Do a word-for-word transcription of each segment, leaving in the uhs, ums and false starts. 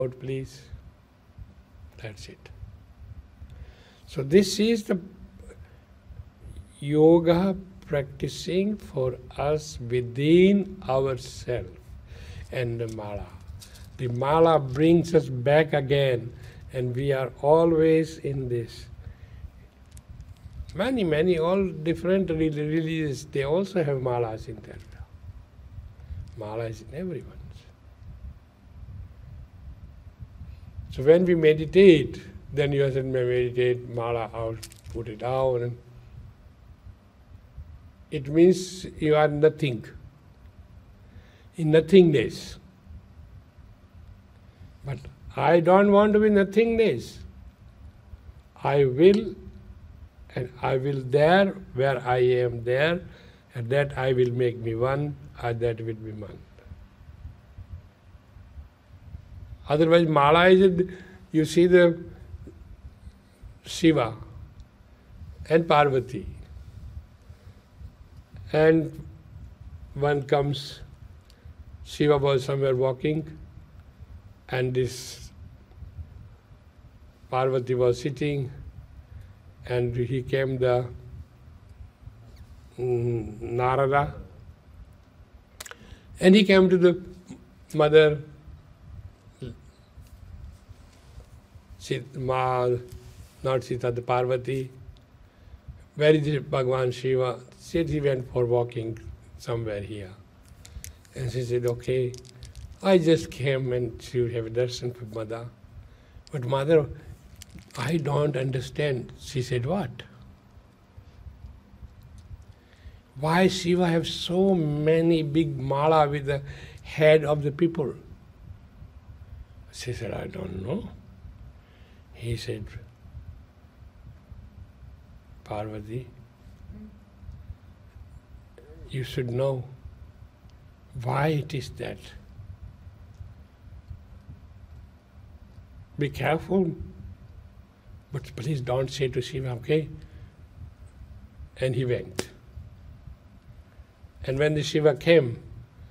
out, please. That's it. So this is the yoga practicing for us within ourselves and the mala. The mala brings us back again, and we are always in this. Many, many, all different religions, they also have malas in their mala is in everyone's. So when we meditate, then you have to meditate, mala out, put it down. And it means you are nothing, in nothingness. But I don't want to be nothingness. I will, and I will there, where I am there, and that I will make me one, and that will be one. Otherwise, mala is, you see the Shiva and Parvati. And one comes, Shiva was somewhere walking, and this Parvati was sitting, and he came the mm, Narada, and he came to the mother, Ma, not Sita, the Parvati. Where is Bhagavan Shiva? She said he went for walking somewhere here. And she said, okay, I just came and to have a darshan for mother. But mother, I don't understand. She said, what? Why Shiva have so many big mala with the head of the people? She said, I don't know. He said, Parvati, you should know why it is that. Be careful, but please don't say to Shiva, okay? And he went. And when the Shiva came,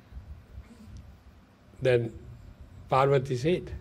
then Parvati said,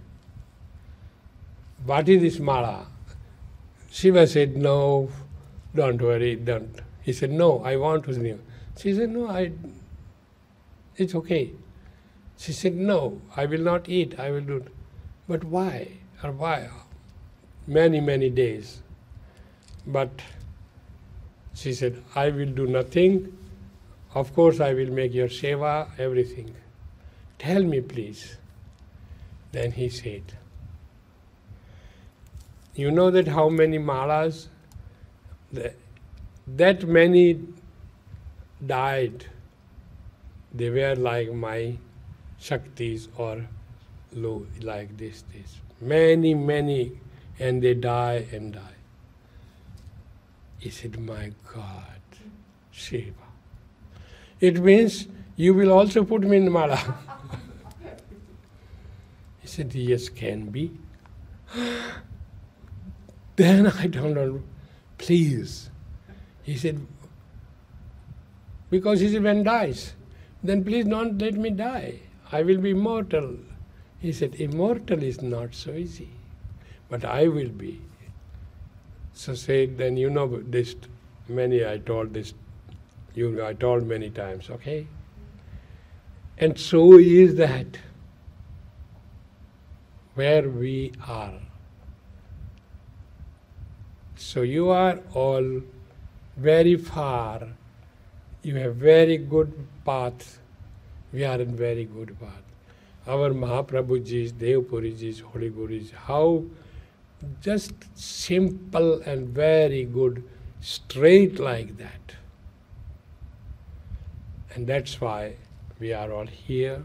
what is this mala? Shiva said, no, don't worry, don't. He said, no, I want to see. She said, no, I, it's okay. She said, no, I will not eat, I will do it. But why? Or why? Many, many days. But she said, I will do nothing. Of course, I will make your seva, everything. Tell me, please. Then he said, you know that how many malas? That many died. They were like my Shaktis or low, like this, this. Many, many, and they die and die. He said, my God, Shiva. It means you will also put me in mala. He said, yes, can be. Then I don't know, please. He said, because he said, when dies, then please don't let me die. I will be immortal. He said, immortal is not so easy, but I will be. So said, then you know this, many I told this, you I told many times, okay? And so is that where we are. So you are all very far. You have very good path. We are in very good path. Our Mahaprabhuji's, Devpuriji's, Holy Guru's, how just simple and very good, straight like that. And that's why we are all here.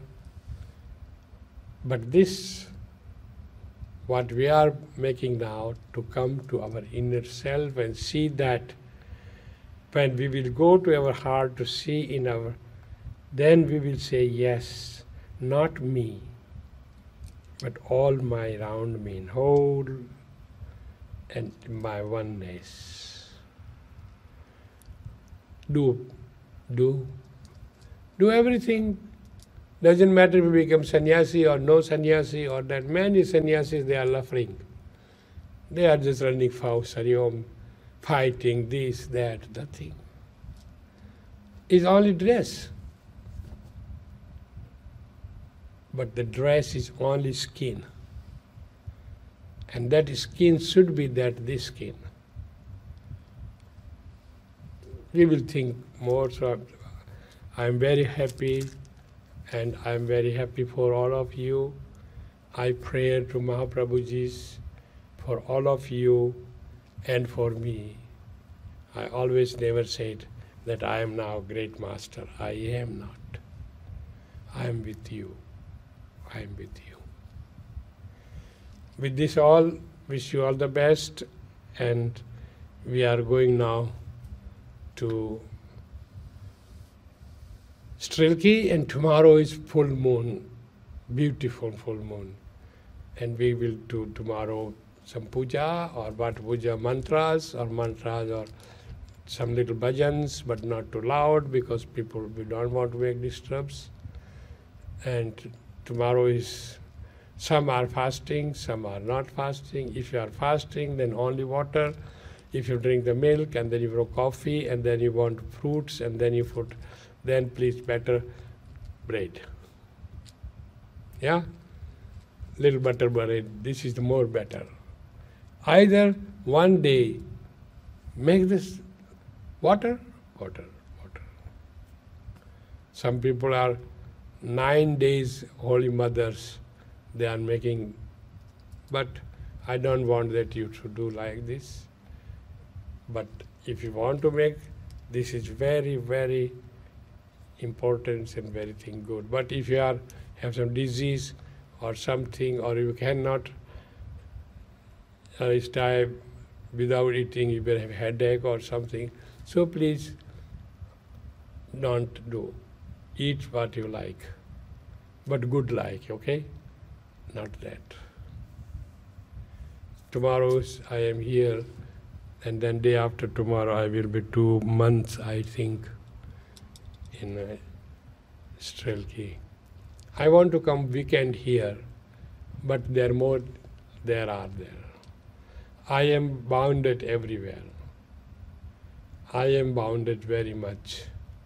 But this, what we are making now, to come to our inner self and see that, when we will go to our heart to see in our, then we will say, yes, not me, but all my round me in whole and my oneness. Do, do, do everything Doesn't matter if you become sannyasi or no sannyasi or that. Many sannyasis, they are suffering. They are just running fast, Hari-Om, fighting, this, that, nothing. It's only dress. But the dress is only skin. And that skin should be that this skin. We will think more. So I am very happy, and I am very happy for all of you. I pray to Mahaprabhuji for all of you and for me. I always never said that I am now great master. I am not. I am with you. I am with you. With this all, wish you all the best, and we are going now to Strilki, and tomorrow is full moon, beautiful full moon. And we will do tomorrow some puja or what puja, mantras or mantras or some little bhajans, but not too loud because people, we don't want to make disturbs. And tomorrow is, some are fasting, some are not fasting. If you are fasting, then only water. If you drink the milk and then you want coffee and then you want fruits and then you put, then please better bread. Yeah? Little butter bread, this is the more better. Either one day, make this water, water, water. Some people are nine days holy mothers, they are making, but I don't want that you should do like this. But if you want to make, this is very, very important and very thing good. But if you are have some disease or something, or you cannot uh, stay without eating, you will have headache or something, so please don't do. Eat what you like, but good like, okay? Not that. Tomorrow I am here, and then day after tomorrow I will be two months, I think, in uh, Strilki. I want to come weekend here, but there are more, there are there. I am bounded everywhere. I am bounded very much.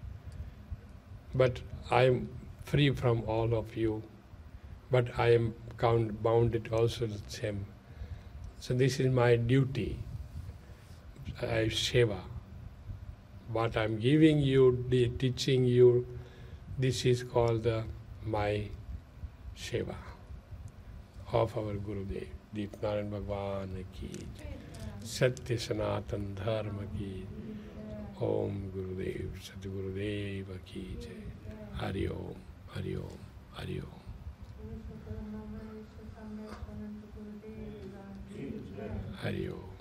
But I am free from all of you. But I am count, bounded also the same. So this is my duty. I seva. What I am giving you, the teaching you, this is called the, my seva of our Gurudev. Deepnarayan Bhagwan ki Satya Sanatan Dharma ki Om Gurudev, Satya Gurudev ki jai. Hari Om, Hari Om, Hari Om. Hari Om.